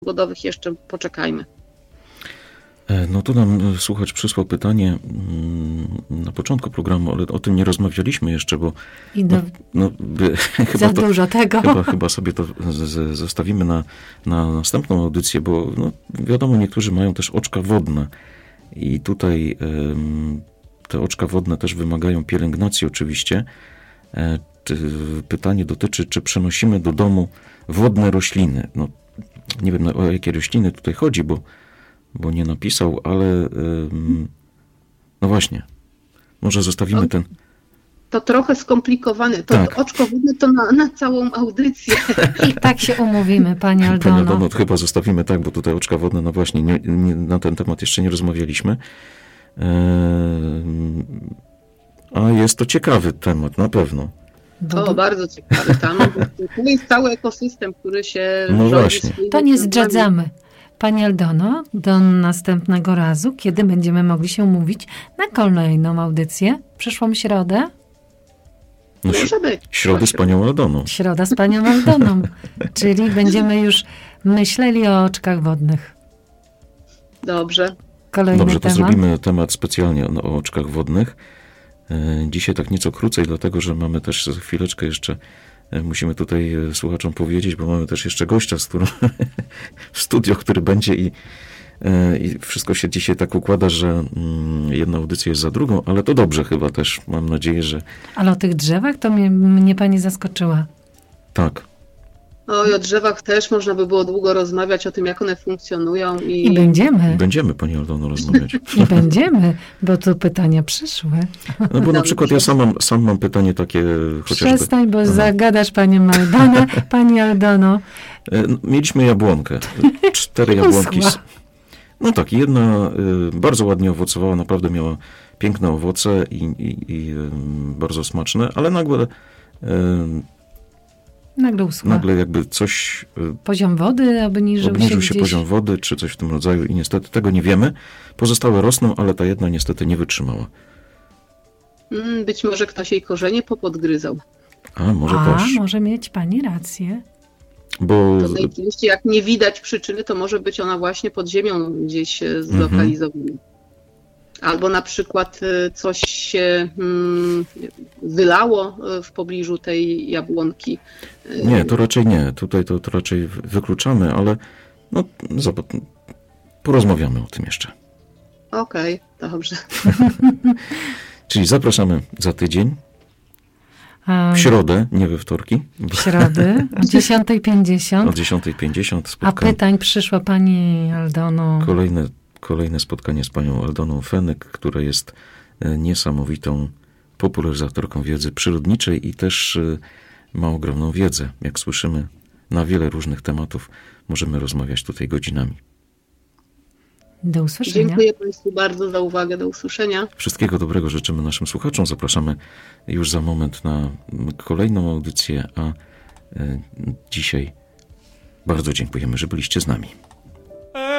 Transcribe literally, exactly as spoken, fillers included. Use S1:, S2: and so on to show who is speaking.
S1: pogodowych jeszcze poczekajmy.
S2: No tu nam słuchacz przysłał pytanie na początku programu, ale o tym nie rozmawialiśmy jeszcze, bo
S3: I do...
S2: no, no, by,
S3: za
S2: chyba to,
S3: dużo tego.
S2: Chyba, chyba sobie to z, z, zostawimy na, na następną audycję, bo no, wiadomo, niektórzy mają też oczka wodne i tutaj ym, te oczka wodne też wymagają pielęgnacji oczywiście. E, czy, pytanie dotyczy, czy przenosimy do domu wodne rośliny. No, nie wiem, o jakie rośliny tutaj chodzi, bo bo nie napisał, ale ym, no właśnie, może zostawimy
S1: to,
S2: ten...
S1: To trochę skomplikowane. To
S2: tak.
S1: Oczko wodne to na, na całą audycję.
S3: I tak się umówimy, Pani Aldono.
S2: Pani Aldono, chyba zostawimy tak, bo tutaj oczka wodne, no właśnie, nie, nie, na ten temat jeszcze nie rozmawialiśmy. Ym, a jest to ciekawy temat, na pewno.
S1: O, bardzo ciekawy. Tam to jest cały ekosystem, który się...
S2: No właśnie.
S3: To nie zdradzamy. Pani Aldono, do następnego razu, kiedy będziemy mogli się umówić na kolejną audycję? Przyszłą środę?
S2: No,
S1: Może być.
S2: Środy z Panią Aldoną.
S3: Środa z Panią Aldoną. Czyli będziemy już myśleli o oczkach wodnych.
S1: Dobrze.
S3: Kolejny
S2: Dobrze, to
S3: temat.
S2: zrobimy temat specjalnie o, o oczkach wodnych. Dzisiaj tak nieco krócej, dlatego że mamy też za chwileczkę jeszcze, musimy tutaj słuchaczom powiedzieć, bo mamy też jeszcze gościa, z którym w studio, który będzie i, i wszystko się dzisiaj tak układa, że jedna audycja jest za drugą, ale to dobrze chyba też, mam nadzieję, że...
S3: Ale o tych drzewach to mnie, mnie Pani zaskoczyła.
S2: Tak.
S1: O, i o drzewach też można by było długo rozmawiać o tym, jak one funkcjonują. I,
S3: I będziemy.
S2: Będziemy, Pani Aldono, rozmawiać.
S3: I będziemy, bo tu pytania przyszły.
S2: No bo na przykład ja sam mam, sam mam pytanie takie chociażby...
S3: Przestań, bo
S2: Aha.
S3: zagadasz Panią Aldonę. Pani Aldono.
S2: Mieliśmy jabłonkę. Cztery jabłonki. Z... No tak, jedna y, bardzo ładnie owocowała, naprawdę miała piękne owoce i, i, i y, bardzo smaczne, ale nagle... Y,
S3: Nagle uschła.
S2: Nagle jakby coś...
S3: Poziom wody obniżył,
S2: obniżył
S3: się,
S2: się
S3: gdzieś...
S2: poziom wody, czy coś w tym rodzaju i niestety tego nie wiemy. Pozostałe rosną, ale ta jedna niestety nie wytrzymała.
S1: Być może ktoś jej korzenie popodgryzał.
S2: A, może
S3: A,
S2: też.
S3: może mieć Pani rację.
S2: Bo...
S1: To najczęściej jak nie widać przyczyny, to może być ona właśnie pod ziemią gdzieś zlokalizowana. Mhm. Albo na przykład coś się hmm, wylało w pobliżu tej jabłonki.
S2: Nie, to raczej nie. Tutaj to, to raczej wykluczamy, ale no, zobacz, porozmawiamy o tym jeszcze.
S1: Okej, okay, dobrze.
S2: Czyli zapraszamy za tydzień. W środę, nie we wtorki.
S3: W środę o dziesiąta pięćdziesiąt.
S2: O dziesiąta pięćdziesiąt.
S3: A pytań przyszła Pani Aldono.
S2: Kolejne Kolejne spotkanie z Panią Aldoną Fenyk, która jest niesamowitą popularyzatorką wiedzy przyrodniczej i też ma ogromną wiedzę. Jak słyszymy, na wiele różnych tematów możemy rozmawiać tutaj godzinami.
S3: Do usłyszenia.
S1: Dziękuję Państwu bardzo za uwagę. Do usłyszenia.
S2: Wszystkiego dobrego życzymy naszym słuchaczom. Zapraszamy już za moment na kolejną audycję, a dzisiaj bardzo dziękujemy, że byliście z nami.